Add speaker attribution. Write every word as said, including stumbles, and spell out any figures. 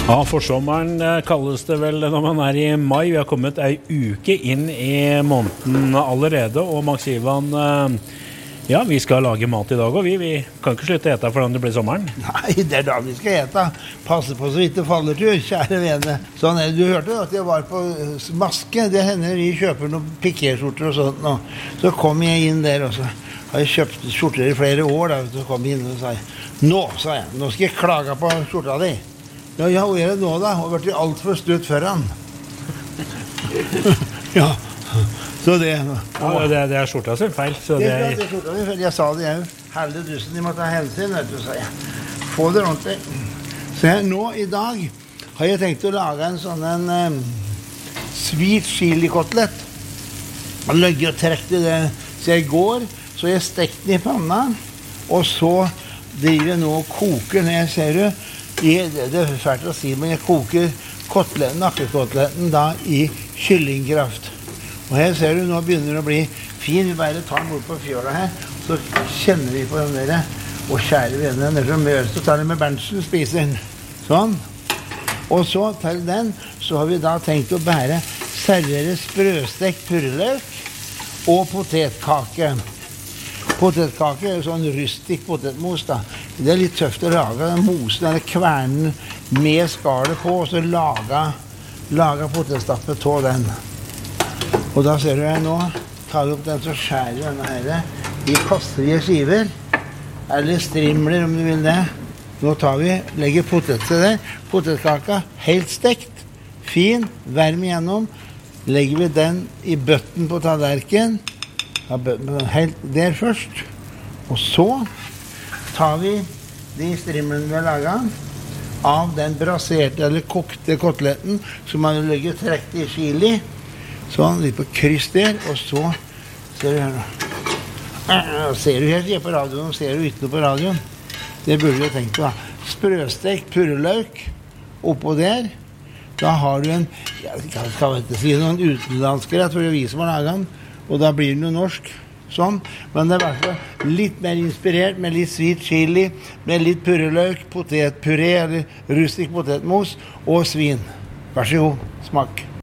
Speaker 1: Ja, forsommeren kalles det vel når man er i mai. Vi har kommet ei uke inn i måneden allerede, og Max Ivan, ja, vi skal lage mat i dag, og vi, vi kan ikke slutte å ete for det blir sommeren.
Speaker 2: Nei, det er da vi skal ete. Passe på så vidt det faller til, kjære vene. Sånn er det. Du hørte at jeg var på maske. Det hender vi kjøper noen pikéskjorter og sånt nå. Så kom jeg inn der, og så har jeg kjøpt skjorter i flere år. Da. Så kom jeg inn og sa, nå, sa jeg, nå skal jeg klage på skjorta di. Ja, ja, og er det nå da? Og ble alt for stutt foran. Ja, så det...
Speaker 1: Ja, det, det er skjorta sin feil. Så
Speaker 2: det,
Speaker 1: det,
Speaker 2: er, det er skjorta sin feil. Jeg sa det, jeg. Helde dusen, de må ta hensyn, vet du, sa jeg. Få det ordentlig. Så jeg, nå i dag har jeg tenkt å lage en sånn en um, sweet chili-kotelett. Jeg løgger og trekker det. Så jeg går, så jeg stekte den i panna, og så driver jeg nå og koker ned, ser du. I, det, det er fælt å si, men jeg koker koteletten, nakkekoteletten da i kyllingkraft. Og her ser du, nå begynner det å bli fin. Vi bare tar den bort på fjøla her, så kjenner vi på den der. Og kjære venner, den er så mør, så tar vi med Berntsen, spiser den. Sånn. Og så til den, så har vi da tenkt å bære servere sprøstekt purreløk og potetkake. Potetkake er jo sånn rustik potetmos da. Det er litt tøft å lage den mosen, eller kvernen med skalet på, og så lage, lage potetstappet av den. Og da ser du her nå, tar vi opp den, så skjærer denne her i passelige skiver, eller strimler om du vil det. Nå tar vi, legger potetet der, potetkaka helt stekt, fin, varm igjennom, legger vi den i bøtten på tallerken, helt der først, og så tar vi de strimlene vi har laget av den braserte eller kokte koteletten som har ligget trekt i chili, sånn litt på kryss der, og så ser du her nå, ser du helt på radioen, ser du ikke noe på radioen, det burde du tenkt på da, sprøstekt purreløk oppå der, da har du en, jeg skal ikke si noen utenlandske, jeg tror det er vi som har laget den, og da blir det noe norsk, sånn. Men det er i hvert fall litt mer inspirert med litt sweet chili, med litt purreløk, potetpuré eller rustik potetmos og svin. Vær så god, smak.